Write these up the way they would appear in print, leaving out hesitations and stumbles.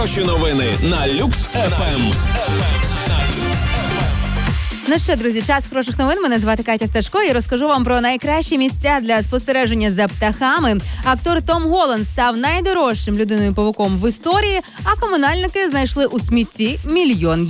Хороші новини на Люкс ФМ. Ну що, друзі, час хороших новин. Мене звати Катя Сташко і розкажу вам про найкращі місця для спостереження за птахами. Актор Том Голланд став найдорожчим людиною-павуком в історії, а комунальники знайшли у смітті $1 мільйон.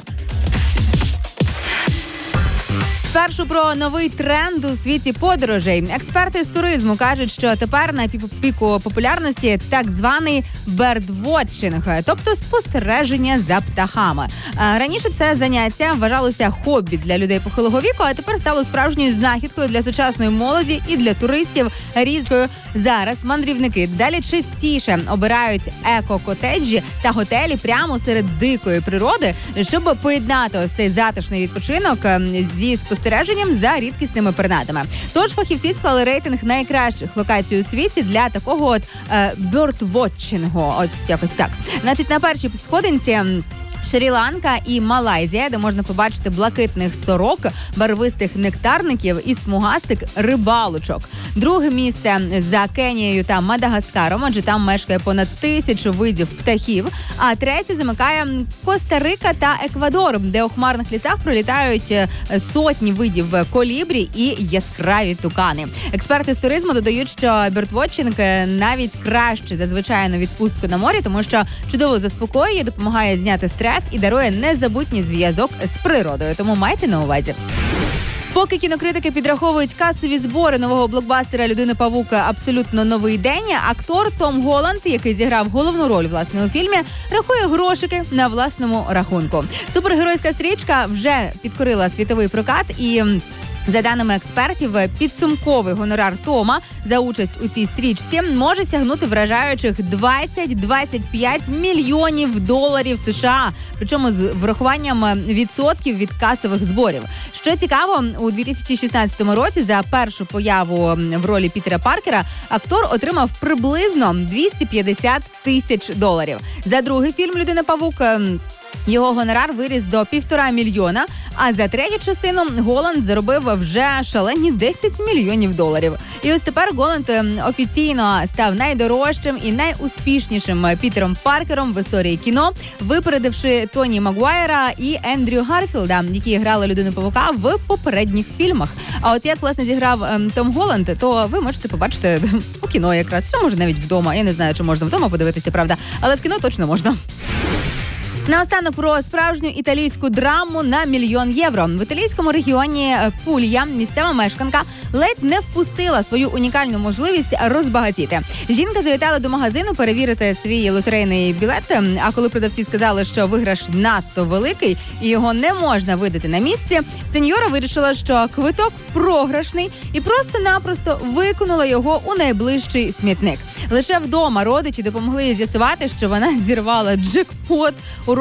Спершу про новий тренд у світі подорожей. Експерти з туризму кажуть, що тепер на піку популярності так званий бердвотчинг, тобто спостереження за птахами. Раніше це заняття вважалося хобі для людей похилого віку, а тепер стало справжньою знахідкою для сучасної молоді і для туристів різкою. Зараз мандрівники далі частіше обирають еко-котеджі та готелі прямо серед дикої природи, щоб поєднати ось цей затишний відпочинок зі спостереженням за рідкісними пернатами. Тож фахівці склали рейтинг найкращих локацій у світі для такого от бёрдвотчингу. Ось якось так. Значить, на першій сходинці Шрі-Ланка і Малайзія, де можна побачити блакитних сорок, барвистих нектарників і смугастик рибалочок. Друге місце за Кенією та Мадагаскаром, адже там мешкає понад 1000 видів птахів. А третю замикає Коста-Рика та Еквадор, де у хмарних лісах пролітають сотні видів колібрі і яскраві тукани. Експерти з туризму додають, що бёрдвотчинг навіть краще за звичайну відпустку на морі, тому що чудово заспокоює, допомагає зняти стрес і дарує незабутній зв'язок з природою. Тому майте на увазі. Поки кінокритики підраховують касові збори нового блокбастера «Людина-павук. Абсолютно новий день», актор Том Голланд, який зіграв головну роль власне у фільмі, рахує грошики на власному рахунку. Супергеройська стрічка вже підкорила світовий прокат і... За даними експертів, підсумковий гонорар Тома за участь у цій стрічці може сягнути вражаючих $20-25 мільйонів США, причому з врахуванням відсотків від касових зборів. Що цікаво, у 2016 році за першу появу в ролі Пітера Паркера актор отримав приблизно $250 тисяч. За другий фільм «Людина-павук» його гонорар виріс до $1,5 мільйона, а за третю частину Голланд заробив вже шалені $10 мільйонів. І ось тепер Голланд офіційно став найдорожчим і найуспішнішим Пітером Паркером в історії кіно, випередивши Тоні Магуайра і Ендрю Гарфілда, які грали Людину-павука в попередніх фільмах. А от як, власне, зіграв Том Голланд, то ви можете побачити у кіно якраз, що може навіть вдома. Я не знаю, чи можна вдома подивитися, правда, але в кіно точно можна. Наостанок про справжню італійську драму на $1 мільйон. В італійському регіоні Пулья місцева мешканка ледь не впустила свою унікальну можливість розбагатіти. Жінка завітала до магазину перевірити свій лотерейний білет, а коли продавці сказали, що виграш надто великий і його не можна видати на місці, сеньора вирішила, що квиток програшний і просто-напросто викинула його у найближчий смітник. Лише вдома родичі допомогли їй з'ясувати, що вона зірвала джекпот у